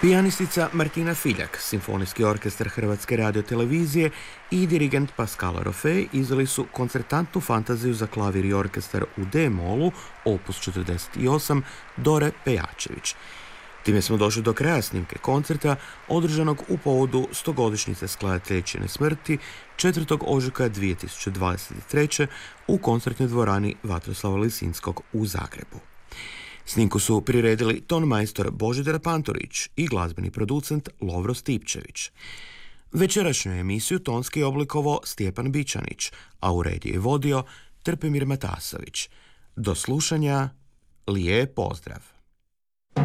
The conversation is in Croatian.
Pijanistica Martina Filjak, Simfonijski orkestar Hrvatske radiotelevizije i dirigent Pascal Rofej izveli su koncertantnu fantaziju za klavir i orkestar u D-molu, opus 48, Dore Pejačević. Time smo došli do kraja snimke koncerta održanog u povodu 100-godišnjice skladateljičine smrti 4. ožujka 2023. u koncertnoj dvorani Vatroslava Lisinskog u Zagrebu. Snimku su priredili tonmajstor Božidar Panturić i glazbeni producent Lovro Stipčević. Večerašnju emisiju tonski je oblikovao Stjepan Bičanić, a u redu je vodio Trpimir Matasović. Do slušanja, lijep pozdrav!